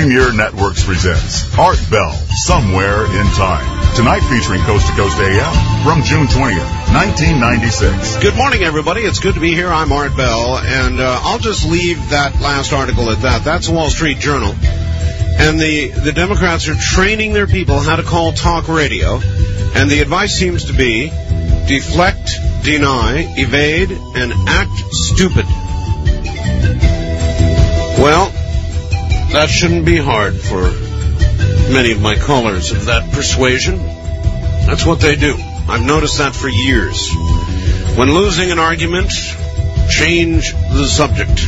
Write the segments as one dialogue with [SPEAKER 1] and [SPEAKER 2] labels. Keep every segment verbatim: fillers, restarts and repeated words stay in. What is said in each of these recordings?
[SPEAKER 1] Premier Networks presents Art Bell, Somewhere in Time. Tonight featuring Coast to Coast A M from June twentieth, nineteen ninety-six.
[SPEAKER 2] Good morning, everybody. It's good to be here. I'm Art Bell, and uh, I'll just leave that last article at that. That's the Wall Street Journal. And the, the Democrats are training their people how to call talk radio, and the advice seems to be deflect, deny, evade, and act stupid. Well, that shouldn't be hard for many of my callers of that persuasion. That's what they do. I've noticed that for years. When losing an argument, change the subject.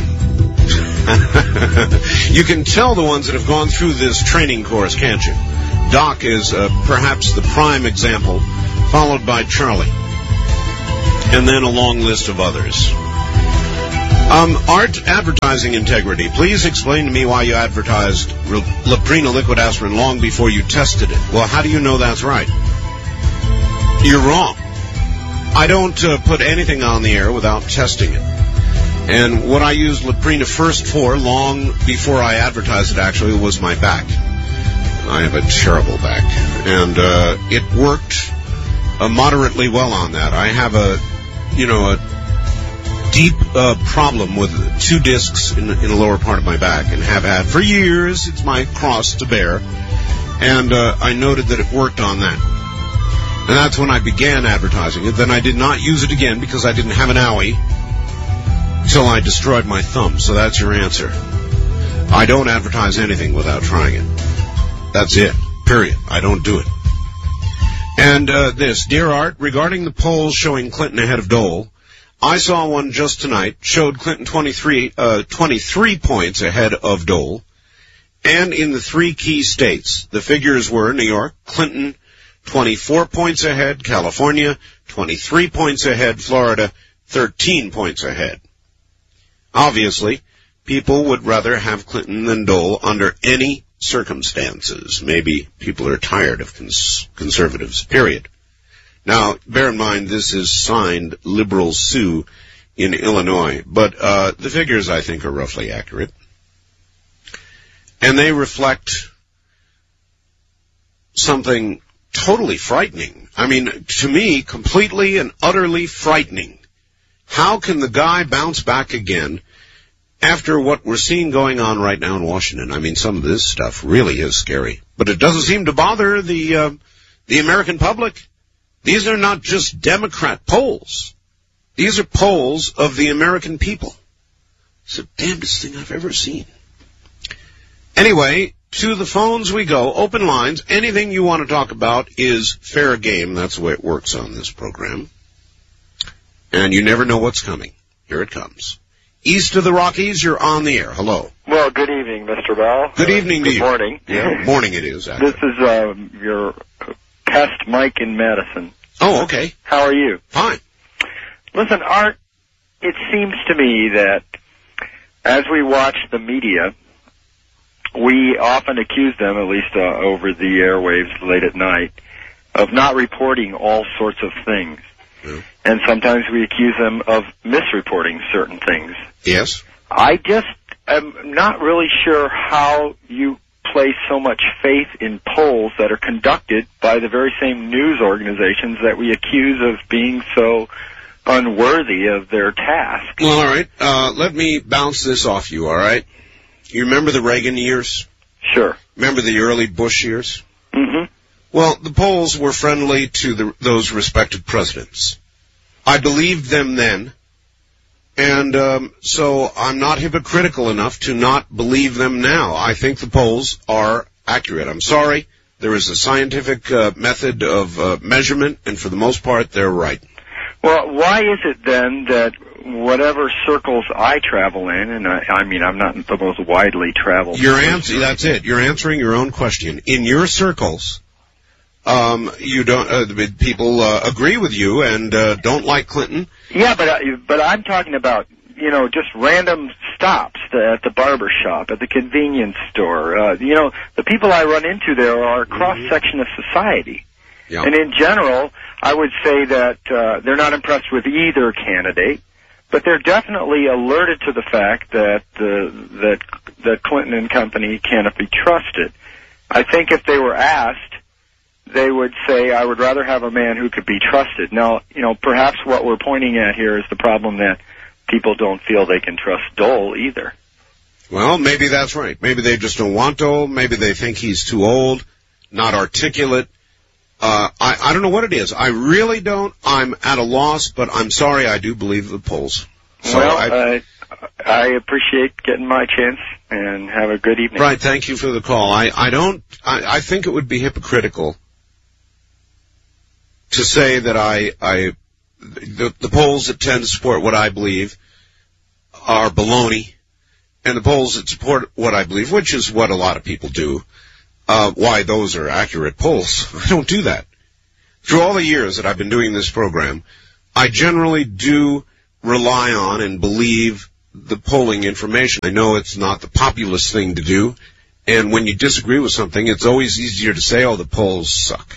[SPEAKER 2] You can tell the ones that have gone through this training course, can't you? Doc is uh, perhaps the prime example, followed by Charlie, and then a long list of others. Um, Art, advertising integrity. Please explain to me why you advertised Loprena liquid aspirin long before you tested it. Well, how do you know that's right? You're wrong. I don't uh, put anything on the air without testing it. And what I used Loprena first for, long before I advertised it actually, was my back. I have a terrible back. And uh, it worked uh, moderately well on that. I have a, you know, a deep uh, problem with two discs in, in the lower part of my back, and have had for years. It's my cross to bear. And uh, I noted that it worked on that. And that's when I began advertising it. Then I did not use it again because I didn't have an owie until I destroyed my thumb. So that's your answer. I don't advertise anything without trying it. That's it. Period. I don't do it. And uh, this, Dear Art, regarding the polls showing Clinton ahead of Dole, I saw one just tonight, showed Clinton twenty-three, uh, twenty-three points ahead of Dole, and in the three key states. The figures were New York, Clinton, twenty-four points ahead, California, twenty-three points ahead, Florida, thirteen points ahead. Obviously, people would rather have Clinton than Dole under any circumstances. Maybe people are tired of cons- conservatives, period. Now, bear in mind, this is signed Liberal Sue in Illinois, but uh, the figures, I think, are roughly accurate. And they reflect something totally frightening. I mean, to me, completely and utterly frightening. How can the guy bounce back again after what we're seeing going on right now in Washington? I mean, some of this stuff really is scary. But it doesn't seem to bother the uh, the American public. These are not just Democrat polls. These are polls of the American people. It's the damnedest thing I've ever seen. Anyway, to the phones we go. Open lines. Anything you want to talk about is fair game. That's the way it works on this program. And you never know what's coming. Here it comes. East of the Rockies, you're on the air. Hello.
[SPEAKER 3] Well, good evening, Mister Bell.
[SPEAKER 2] Good evening to you.
[SPEAKER 3] Good morning.
[SPEAKER 2] Yeah, morning it is, actually.
[SPEAKER 3] This is uh, your pest Mike in Madison.
[SPEAKER 2] Oh, okay.
[SPEAKER 3] How are you?
[SPEAKER 2] Fine.
[SPEAKER 3] Listen, Art, it seems to me that as we watch the media, we often accuse them, at least uh, over the airwaves late at night, of not reporting all sorts of things. Yeah. And sometimes we accuse them of misreporting certain things.
[SPEAKER 2] Yes.
[SPEAKER 3] I just am not really sure how you place so much faith in polls that are conducted by the very same news organizations that we accuse of being so unworthy of their task.
[SPEAKER 2] Well, all right. Uh, let me bounce this off you, all right? You remember the Reagan years?
[SPEAKER 3] Sure.
[SPEAKER 2] Remember the early Bush years?
[SPEAKER 3] Mm-hmm.
[SPEAKER 2] Well, the polls were friendly to the, those respected presidents. I believed them then, and um, so I'm not hypocritical enough to not believe them now. I think the polls are accurate. I'm sorry. There is a scientific uh, method of uh, measurement, and for the most part, they're right.
[SPEAKER 3] Well, why is it then that whatever circles I travel in, and I, I mean, I'm not the most widely traveled.
[SPEAKER 2] Your answer, that's it. You're answering your own question. In your circles, um, you don't, uh, people uh, agree with you and uh, don't like Clinton.
[SPEAKER 3] Yeah, but uh, but I'm talking about, you know, just random stops at the barber shop, at the convenience store. Uh, you know, the people I run into there are a cross-section of society. Yeah. And in general, I would say that uh, they're not impressed with either candidate. but they're definitely alerted to the fact that uh, that that Clinton and company cannot be trusted. I think if they were asked, they would say, I would rather have a man who could be trusted. Now, you know, perhaps what we're pointing at here is the problem that people don't feel they can trust Dole either.
[SPEAKER 2] Well, maybe that's right. Maybe they just don't want Dole. Maybe they think he's too old, not articulate. Uh, I, I don't know what it is. I really don't. I'm at a loss, but I'm sorry, I do believe the polls. So
[SPEAKER 3] well,
[SPEAKER 2] I,
[SPEAKER 3] uh, I appreciate getting my chance, and have a good evening.
[SPEAKER 2] Right, thank you for the call. I, I don't, I, I think it would be hypocritical to say that I, I, the, the polls that tend to support what I believe are baloney, and the polls that support what I believe, which is what a lot of people do, Uh, why those are accurate polls. I don't do that. Through all the years that I've been doing this program, I generally do rely on and believe the polling information. I know it's not the populist thing to do, and when you disagree with something, it's always easier to say, oh, the polls suck.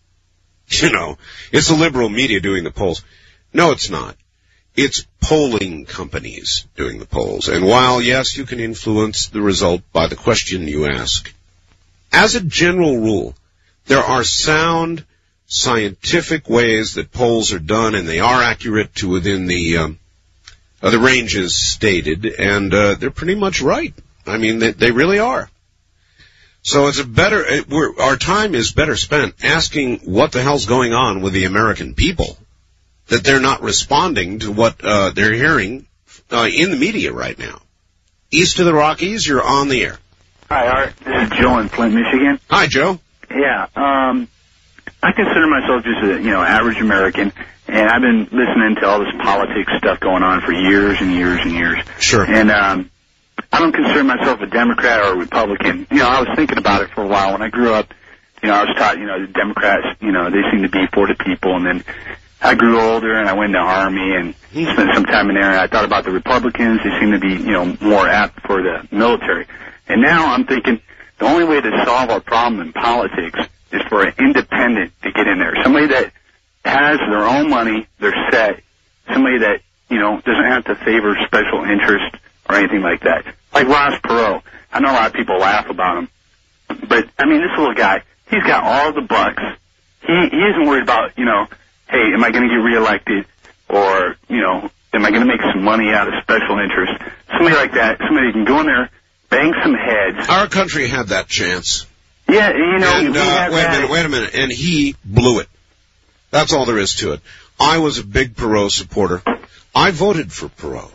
[SPEAKER 2] You know, it's the liberal media doing the polls. No, it's not. It's polling companies doing the polls. And while, yes, you can influence the result by the question you ask, as a general rule, there are sound scientific ways that polls are done, and they are accurate to within the um, uh, the ranges stated, and uh, they're pretty much right. I mean, they, they really are. So it's a better. It, we're, our time is better spent asking what the hell's going on with the American people, that they're not responding to what uh, they're hearing uh, in the media right now. East of the Rockies, you're on the air.
[SPEAKER 4] Hi, Art. This is Joe in Flint, Michigan.
[SPEAKER 2] Hi, Joe.
[SPEAKER 4] Yeah, um, I consider myself just a, you know, average American, and I've been listening to all this politics stuff going on for years and years and years.
[SPEAKER 2] Sure.
[SPEAKER 4] And um, I don't consider myself a Democrat or a Republican. You know, I was thinking about it for a while. When I grew up, you know, I was taught, you know, the Democrats, you know, they seem to be for the people, and then I grew older and I went in the Army and spent some time in there, and I thought about the Republicans. They seem to be, you know, more apt for the military. And now I'm thinking the only way to solve our problem in politics is for an independent to get in there. Somebody that has their own money, they're set. Somebody that, you know, doesn't have to favor special interest or anything like that. Like Ross Perot. I know a lot of people laugh about him. But, I mean, this little guy, he's got all the bucks. He, he isn't worried about, you know, hey, am I going to get reelected? Or, you know, am I going to make some money out of special interest? Somebody like that, somebody who can go in there, bang some heads.
[SPEAKER 2] Our country had that chance.
[SPEAKER 4] Yeah, you know,
[SPEAKER 2] and,
[SPEAKER 4] we
[SPEAKER 2] uh,
[SPEAKER 4] had
[SPEAKER 2] wait
[SPEAKER 4] that.
[SPEAKER 2] a minute, wait a minute, and he blew it. That's all there is to it. I was a big Perot supporter. I voted for Perot.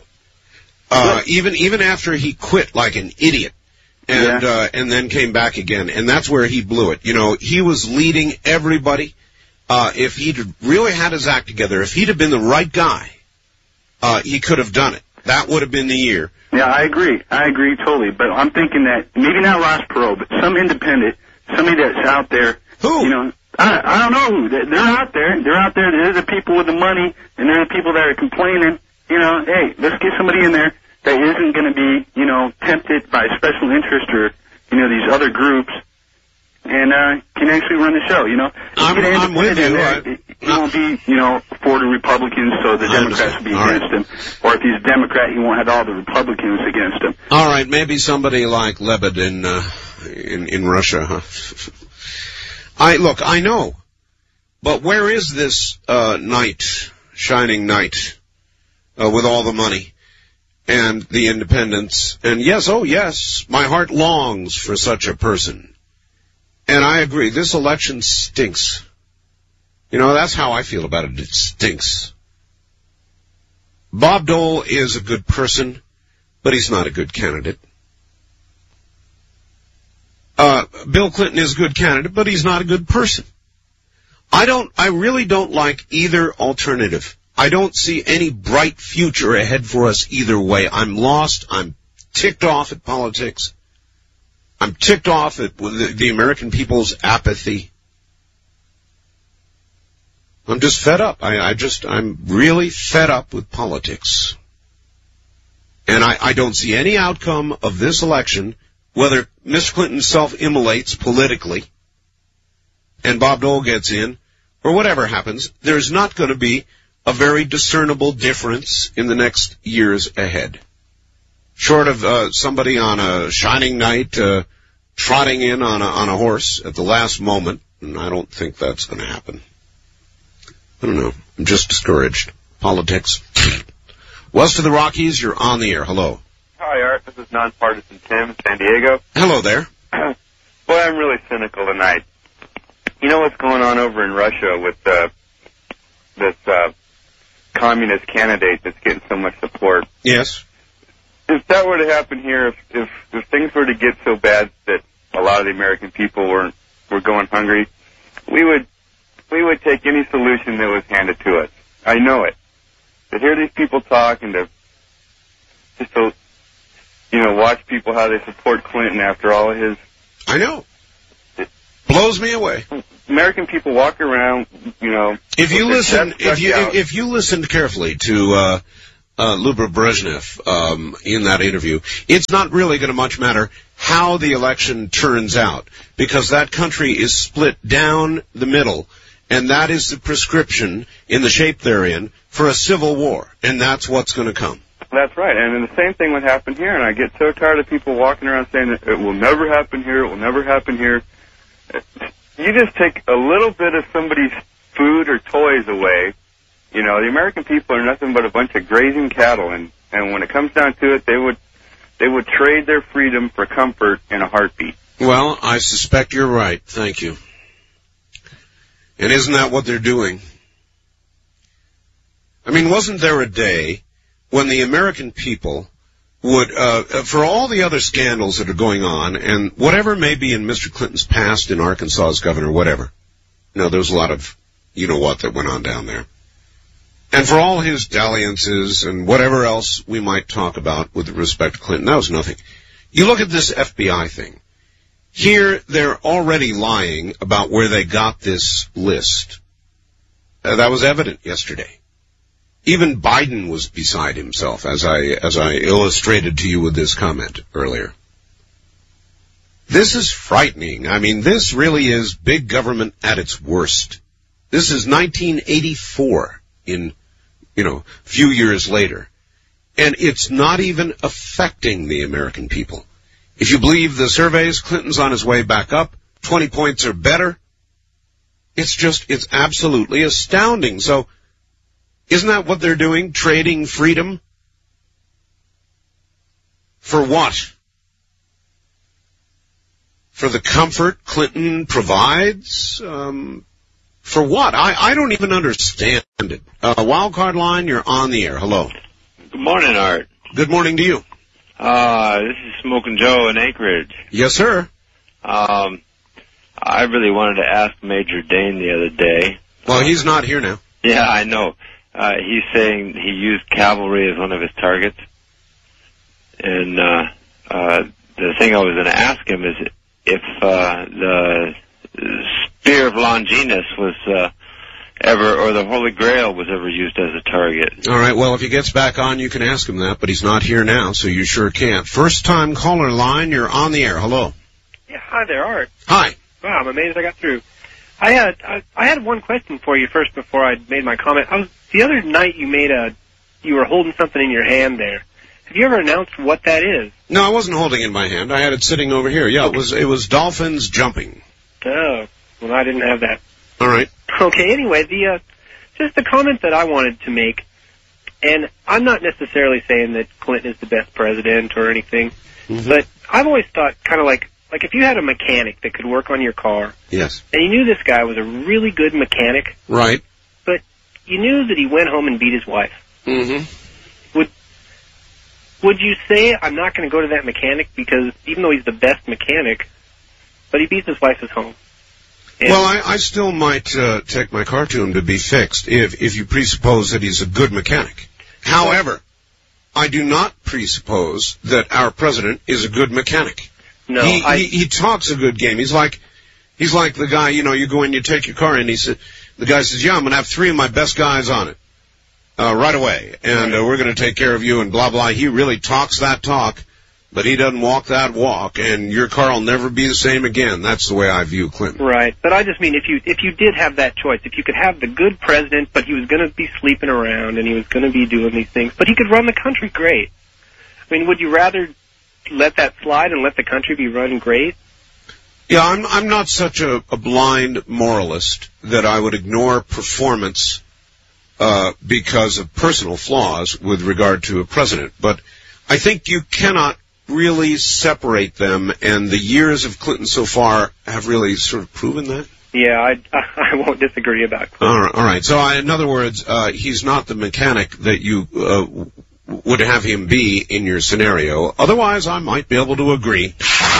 [SPEAKER 2] Uh, even, even after he quit like an idiot. And,
[SPEAKER 4] Yeah.
[SPEAKER 2] uh, and then came back again. And that's where he blew it. You know, he was leading everybody. Uh, if he'd really had his act together, if he'd have been the right guy, uh, he could have done it. That would have been the year.
[SPEAKER 4] Yeah, I agree. I agree totally. But I'm thinking that maybe not Ross Perot, but some independent, somebody that's out there.
[SPEAKER 2] Who?
[SPEAKER 4] You know, I, I don't know who. They're, they're out there. They're out there. They're the people with the money, and they're the people that are complaining. You know, hey, let's get somebody in there that isn't going to be, you know, tempted by special interest or, you know, these other groups, and uh, can actually run the show, you know.
[SPEAKER 2] I'm,
[SPEAKER 4] Get an
[SPEAKER 2] I'm with you.
[SPEAKER 4] there,
[SPEAKER 2] I,
[SPEAKER 4] it, it won't be, you know, for the Republicans, so the
[SPEAKER 2] I
[SPEAKER 4] Democrats will be
[SPEAKER 2] understand.
[SPEAKER 4] against him. Or if he's a Democrat, he won't have all the Republicans against him.
[SPEAKER 2] all right, maybe somebody like Lebed in, uh, in, in Russia, huh? I, look, I know. But where is this, uh, knight, shining knight, uh, with all the money and the independence? And yes, oh yes, my heart longs for such a person. And I agree, this election stinks. You know, that's how I feel about it. It stinks. Bob Dole is a good person, but he's not a good candidate. Uh, Bill Clinton is a good candidate, but he's not a good person. I don't, I really don't like either alternative. I don't see any bright future ahead for us either way. I'm lost. I'm ticked off at politics. I'm ticked off at the, the American people's apathy. I'm just fed up. I, I just, I'm really fed up with politics. And I, I don't see any outcome of this election, whether Mister Clinton self-immolates politically and Bob Dole gets in, or whatever happens. There's not going to be a very discernible difference in the next years ahead. Short of uh, somebody on a shining night uh, trotting in on a, on a horse at the last moment, and I don't think that's going to happen. I don't know. I'm just discouraged. Politics. West of the Rockies, you're on the air. Hello.
[SPEAKER 5] Hi, Art. This is Nonpartisan Tim in San Diego.
[SPEAKER 2] Hello there.
[SPEAKER 5] Boy, I'm really cynical tonight. You know what's going on over in Russia with uh, this uh, communist candidate that's getting so much support?
[SPEAKER 2] Yes.
[SPEAKER 5] If that were to happen here, if, if if things were to get so bad that a lot of the American people were were going hungry, we would we would take any solution that was handed to us. I know it. To hear these people talk and to just to you know watch people how they support Clinton after all of his.
[SPEAKER 2] I know. It blows me away.
[SPEAKER 5] American people walk around, you know.
[SPEAKER 2] If you listen, if you if, if you listened carefully to uh, uh, Lyubov Brezhnev um, in that interview, it's not really going to much matter how the election turns out, because that country is split down the middle, and that is the prescription in the shape they're in for a civil war, and that's what's going to come.
[SPEAKER 5] That's right, and the same thing would happen here, and I get so tired of people walking around saying that it will never happen here, it will never happen here. You just take a little bit of somebody's food or toys away. You know, the American people are nothing but a bunch of grazing cattle, and, and when it comes down to it, they would they would trade their freedom for comfort in a heartbeat.
[SPEAKER 2] Well, I suspect you're right. Thank you. And isn't that what they're doing? I mean, wasn't there a day when the American people would, uh, for all the other scandals that are going on, and whatever may be in Mister Clinton's past in Arkansas as governor, whatever. No, there's a lot of you-know-what that went on down there. And for all his dalliances and whatever else we might talk about with respect to Clinton, that was nothing. You look at this F B I thing. Here, they're already lying about where they got this list. Uh, that was evident yesterday. Even Biden was beside himself, as I as I illustrated to you with this comment earlier. This is frightening. I mean, this really is big government at its worst. This is nineteen eighty-four in, you know, a few years later. And it's not even affecting the American people. If you believe the surveys, Clinton's on his way back up. twenty points or better. It's just, it's absolutely astounding. So, isn't that what they're doing? Trading freedom? For what? For the comfort Clinton provides? Um, for what? I, I don't even understand it. Uh, Wildcard line, you're on the air. Hello.
[SPEAKER 6] Good morning, Art.
[SPEAKER 2] Good morning to you.
[SPEAKER 6] Uh, this is Smoking Joe in Anchorage.
[SPEAKER 2] Yes, sir.
[SPEAKER 6] Um, I really wanted to ask Major Dane the other day.
[SPEAKER 2] Well, he's not here now.
[SPEAKER 6] Yeah, I know. Uh, he's saying he used cavalry as one of his targets. And, uh, uh, the thing I was going to ask him is if, uh, the Spear of Longinus was, uh, ever, or the Holy Grail was ever used as a target.
[SPEAKER 2] All right, well, if he gets back on, you can ask him that, but he's not here now, so you sure can't. First time caller line, you're on the air. Hello.
[SPEAKER 7] Yeah, hi there, Art.
[SPEAKER 2] Hi.
[SPEAKER 7] Wow, I'm amazed I got through. I had I, I had one question for you first before I made my comment. I was the other night you made a you were holding something in your hand there. Have you ever announced what that is?
[SPEAKER 2] No, I wasn't holding it in my hand. I had it sitting over here. Yeah, it was it was dolphins jumping.
[SPEAKER 7] Oh, well, I didn't have that.
[SPEAKER 2] All right.
[SPEAKER 7] Okay. Anyway, the uh, just the comment that I wanted to make, and I'm not necessarily saying that Clinton is the best president or anything, mm-hmm. but I've always thought kind of like. Like if you had a mechanic that could work on your car,
[SPEAKER 2] yes,
[SPEAKER 7] and you knew this guy was a really good mechanic,
[SPEAKER 2] right?
[SPEAKER 7] But you knew that he went home and beat his wife.
[SPEAKER 2] Mm-hmm.
[SPEAKER 7] Would would you say I'm not going to go to that mechanic because even though he's the best mechanic, but he beats his wife at home? And
[SPEAKER 2] well, I, I still might uh, take my car to him to be fixed if if you presuppose that he's a good mechanic. However, I do not presuppose that our president is a good mechanic.
[SPEAKER 7] No,
[SPEAKER 2] he,
[SPEAKER 7] I,
[SPEAKER 2] he he talks a good game. He's like he's like the guy, you know, you go in, you take your car in, he said, the guy says, yeah, I'm going to have three of my best guys on it uh, right away, and uh, we're going to take care of you, and blah, blah. He really talks that talk but he doesn't walk that walk, and your car will never be the same again. That's the way I view Clinton.
[SPEAKER 7] Right, but I just mean if you if you did have that choice, if you could have the good president, but he was going to be sleeping around and he was going to be doing these things, but he could run the country great. I mean, would you rather let that slide and let the country be run great?
[SPEAKER 2] Yeah, I'm I'm not such a, a blind moralist that I would ignore performance uh, because of personal flaws with regard to a president. But I think you cannot really separate them, and the years of Clinton so far have really sort of proven that.
[SPEAKER 7] Yeah, I, I won't disagree about Clinton.
[SPEAKER 2] All right. All right. So, I, in other words, uh, he's not the mechanic that you uh, would have him be in your scenario. Otherwise, I might be able to agree.